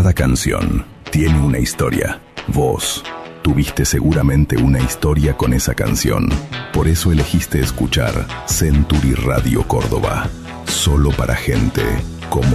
Cada canción tiene una historia. Vos tuviste seguramente una historia con esa canción. Por eso elegiste escuchar Century Radio Córdoba. Solo para gente